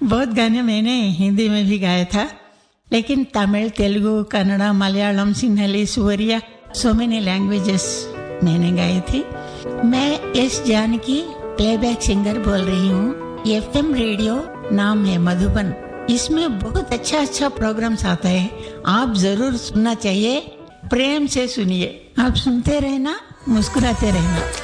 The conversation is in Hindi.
बहुत गाने मैंने हिंदी में भी गाया था, लेकिन Tamil, Telugu, Kannada, Malayalam, सिन्हली, सुवरिया, so many languages मैंने गाई थी। मैं एस जानकी प्लेबैक सिंगर बोल रही हूँ। एफएम रेडियो नाम है मधुबन। इसमें बहुत अच्छा अच्छा प्रोग्राम्स आता है, आप जरूर सुनना चाहिए। प्रेम से सुनिए। आप सुनते रहना, मुस्कुराते रहना।